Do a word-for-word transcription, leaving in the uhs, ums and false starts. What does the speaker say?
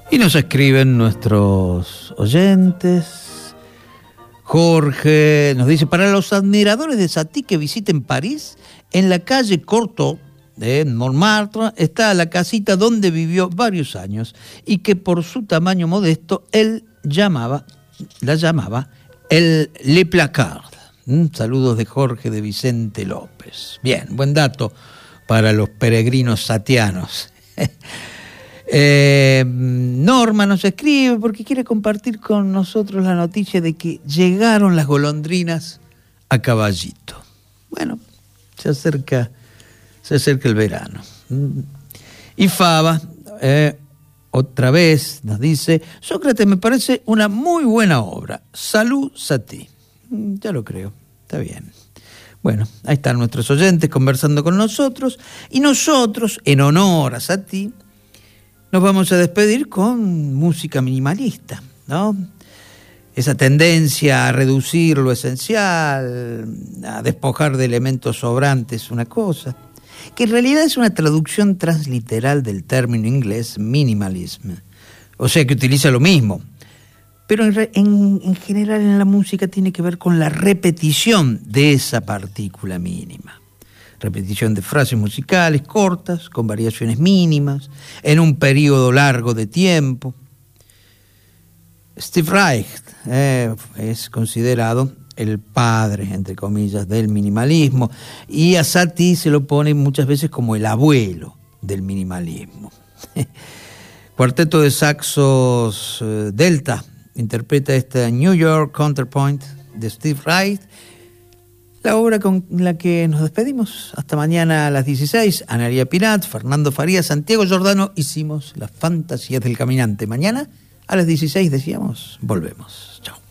Y nos escriben nuestros oyentes. Jorge nos dice: para los admiradores de Satie que visiten París, en la calle Cortot de Montmartre está la casita donde vivió varios años y que por su tamaño modesto él llamaba, la llamaba el Le Placard. ¿Mm? Saludos de Jorge de Vicente López. Bien, buen dato para los peregrinos satianos. Eh, Norma nos escribe porque quiere compartir con nosotros la noticia de que llegaron las golondrinas a caballito. Bueno, se acerca, se acerca el verano. Y Faba, eh, otra vez nos dice: Sócrates me parece una muy buena obra. Salud, Satie. Ya lo creo, está bien. Bueno, ahí están nuestros oyentes conversando con nosotros y nosotros, en honor a Satie, nos vamos a despedir con música minimalista, ¿no? Esa tendencia a reducir lo esencial, a despojar de elementos sobrantes una cosa, que en realidad es una traducción transliteral del término inglés minimalism, o sea que utiliza lo mismo, pero en, en, en general en la música tiene que ver con la repetición de esa partícula mínima. Repetición de frases musicales cortas, con variaciones mínimas, en un periodo largo de tiempo. Steve Reich eh, es considerado el padre, entre comillas, del minimalismo, y a Satie se lo pone muchas veces como el abuelo del minimalismo. Cuarteto de saxos eh, Delta interpreta esta New York Counterpoint de Steve Reich, la obra con la que nos despedimos. Hasta mañana a las dieciséis. Analía Pirat, Fernando Farías, Santiago Giordano. Hicimos las fantasías del caminante. Mañana a las dieciséis, decíamos, volvemos. Chao.